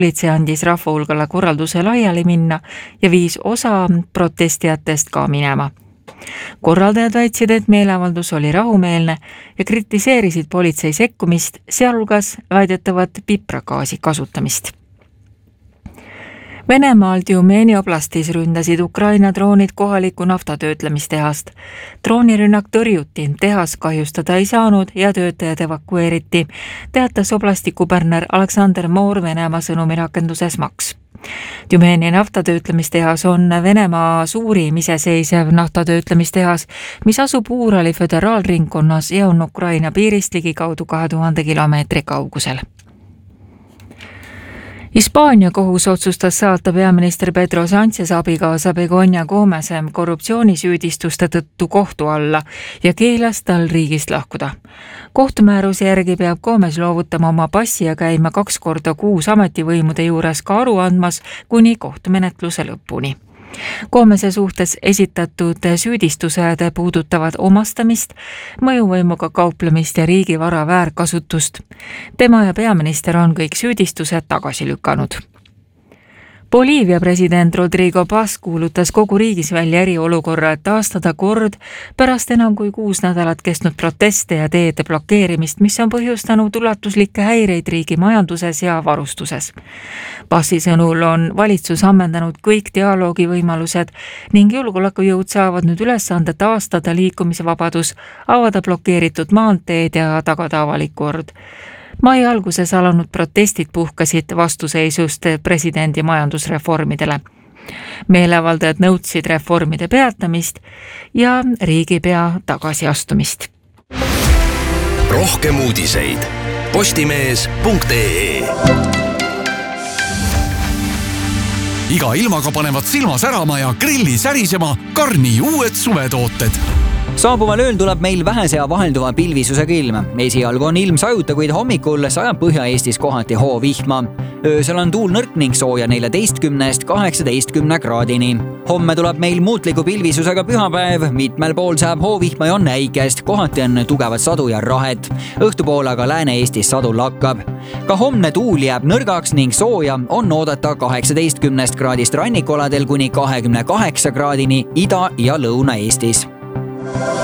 Politsei andis rahvahulgale korralduse laiali minna ja viis osa protestijatest ka minema. Korraldajad väitsid, et meeleavaldus oli rahumeelne ja kritiseerisid politsei sekkumist, sealhulgas väidetavat pipragaasi kasutamist. Venemaal Tjumeni oblastis ründasid Ukraina droonid kohalikku naftatöötlemistehast. Droonirünnak tõrjuti, tehas kahjustada ei saanud ja töötajad evakueeriti, teatas oblasti kuberner Aleksander Moor Venemaa sõnumirakenduses Maks. Tjumeni naftatöötlemistehas on Venemaa suurim iseseisev naftatöötlemistehas, mis asub Uurali föderaalringkonnas ja on Ukraina piirist ligikaudu 2000 kilomeetri kaugusel. Hispaania kohus otsustas saata peaminister Pedro Sánchez abikaasa Begoña Gómez korruptsioonisüüdistuste tõttu kohtu alla ja keelas tal riigist lahkuda. Kohtumääruse järgi peab Gómez loovutama oma passi ja käima 2 korda kuus ametivõimude juures ka aru andmas kuni kohtumenetluse lõpuni. Gómeze suhtes esitatud süüdistused puudutavad omastamist, mõjuvõimuga kauplemist ja riigivara väärkasutust. Tema ja peaminister on kõik süüdistused tagasi lükanud. Boliivia president Rodrigo Paz kuulutas kogu riigis välja eriolukorra, et taastada kord pärast enam kui 6 nädalat kestnud proteste ja teede blokeerimist, mis on põhjustanud ulatuslikke häireid riigi majanduses ja varustuses. Pazi sõnul on valitsus ammendanud kõik dialoogivõimalused ning julgeolekujõud saavad nüüd ülesande taastada liikumisvabadus, avada blokeeritud maanteed ja tagada avalik kord. Mai alguses alanud protestid puhkasid vastuseisust presidendi majandusreformidele. Meeleavaldajad nõudsid reformide peatamist ja riigipea tagasiastumist. Rohkem uudiseid postimees.ee. Iga ilmaga panevad silma särama ja grilli särisema Karni uued suvetooted. Saabuval ööl tuleb meil vähese ja vahelduva pilvisusega ilm. Esialgu on ilm sajuta, kuid hommikul sajab Põhja-Eestis kohati hoovihma. Öösel on tuul nõrk ning sooja 14–18 kraadini. Homme tuleb meil muutliku pilvisusega pühapäev, mitmel pool saab hoovihma ja on näikest, kohati on tugevat sadu ja rahet. Õhtupool aga Lääne-Eestis sadu lakkab. Ka homne tuul jääb nõrgaks ning sooja on oodata 18 kraadist rannikoladel kuni 28 kraadini Ida- ja Lõuna-Eestis.